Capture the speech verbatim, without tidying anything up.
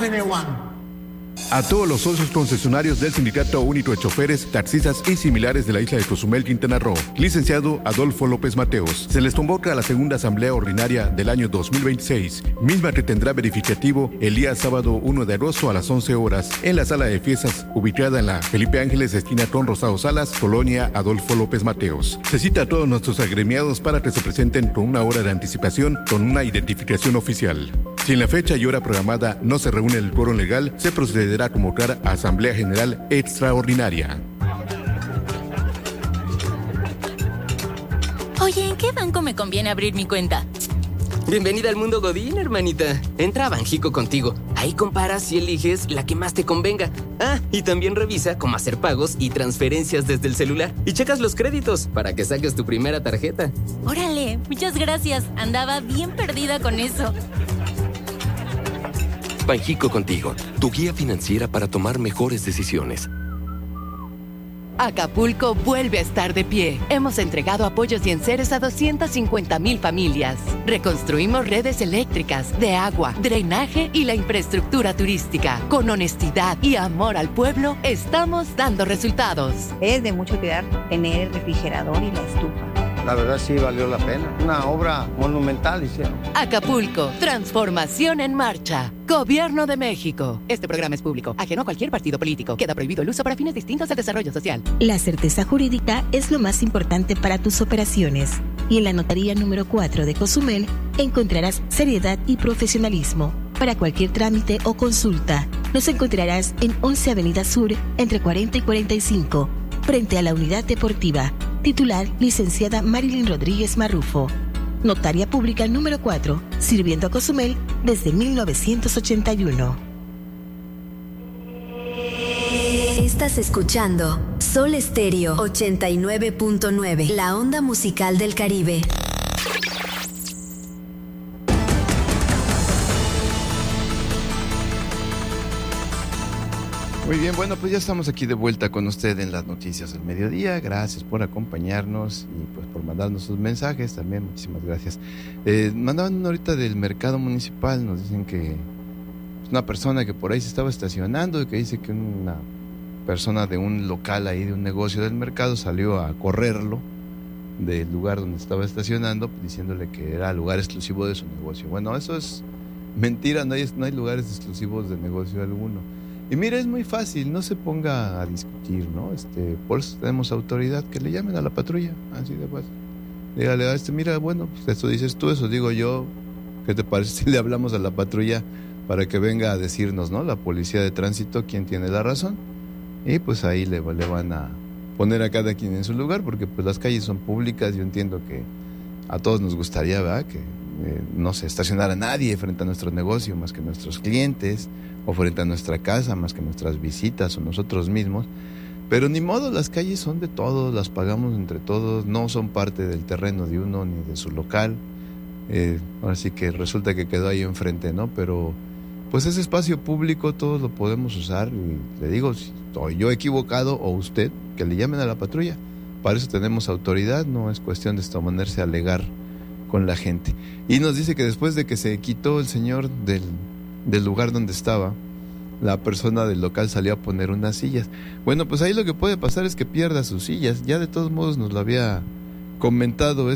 F uno. A todos los socios concesionarios del Sindicato Único de Choferes, Taxistas y Similares de la isla de Cozumel, Quintana Roo, licenciado Adolfo López Mateos, se les convoca a la segunda asamblea ordinaria del año dos mil veintiséis, misma que tendrá verificativo el día sábado uno de agosto a las once horas en la sala de fiestas ubicada en la Felipe Ángeles, esquina con Rosado Salas, Colonia Adolfo López Mateos. Se cita a todos nuestros agremiados para que se presenten con una hora de anticipación con una identificación oficial. Si en la fecha y hora programada no se reúne el quórum legal, se procederá a convocar a Asamblea General Extraordinaria. Oye, ¿en qué banco me conviene abrir mi cuenta? Bienvenida al mundo Godín, hermanita. Entra a Banjico Contigo. Ahí comparas y eliges la que más te convenga. Ah, y también revisa cómo hacer pagos y transferencias desde el celular. Y checas los créditos para que saques tu primera tarjeta. Órale, muchas gracias. Andaba bien perdida con eso. Banjico Contigo, tu guía financiera para tomar mejores decisiones. Acapulco vuelve a estar de pie. Hemos entregado apoyos y enseres a doscientas cincuenta mil familias. Reconstruimos redes eléctricas, de agua, drenaje y la infraestructura turística. Con honestidad y amor al pueblo, estamos dando resultados. Es de mucho cuidar tener el refrigerador y la estufa. La verdad sí valió la pena. Una obra monumental hicieron. Acapulco, transformación en marcha. Gobierno de México. Este programa es público, ajeno a cualquier partido político. Queda prohibido el uso para fines distintos al desarrollo social. La certeza jurídica es lo más importante para tus operaciones. Y en la notaría número cuatro de Cozumel encontrarás seriedad y profesionalismo. Para cualquier trámite o consulta, nos encontrarás en once Avenida Sur, entre cuarenta y cuarenta y cinco, frente a la Unidad Deportiva. Titular, licenciada Marilyn Rodríguez Marrufo. Notaria pública número cuatro, sirviendo a Cozumel desde mil novecientos ochenta y uno. Estás escuchando Sol Estéreo ochenta y nueve punto nueve, la onda musical del Caribe. Muy bien, bueno, pues ya estamos aquí de vuelta con usted en las noticias del mediodía. Gracias por acompañarnos y pues por mandarnos sus mensajes también. Muchísimas gracias. Eh, mandaban una ahorita del mercado municipal. Nos dicen que una persona que por ahí se estaba estacionando y que dice que una persona de un local ahí, de un negocio del mercado, salió a correrlo del lugar donde estaba estacionando, diciéndole que era lugar exclusivo de su negocio. Bueno, eso es mentira, no hay, no hay lugares exclusivos de negocio alguno. Y mire, es muy fácil, no se ponga a discutir, ¿no? Este, por eso tenemos autoridad, que le llamen a la patrulla, así de fácil. Dígale a este, mira, bueno, pues eso dices tú, eso digo yo, ¿qué te parece si le hablamos a la patrulla para que venga a decirnos, ¿no? La policía de tránsito, quién tiene la razón. Y pues ahí le, le van a poner a cada quien en su lugar, porque pues las calles son públicas. Yo entiendo que a todos nos gustaría, ¿verdad?, que eh, no se estacionara nadie frente a nuestro negocio más que nuestros clientes, o frente a nuestra casa más que nuestras visitas o nosotros mismos. Pero ni modo, las calles son de todos, las pagamos entre todos, no son parte del terreno de uno ni de su local. Eh, ahora sí que resulta que quedó ahí enfrente, ¿no? Pero pues ese espacio público todos lo podemos usar, y le digo, si estoy yo equivocado o usted, que le llamen a la patrulla. Para eso tenemos autoridad, no es cuestión de ponerse a alegar con la gente. Y nos dice que después de que se quitó el señor del, del lugar donde estaba, la persona del local salió a poner unas sillas. Bueno, pues ahí lo que puede pasar es que pierda sus sillas. Ya de todos modos nos lo había comentado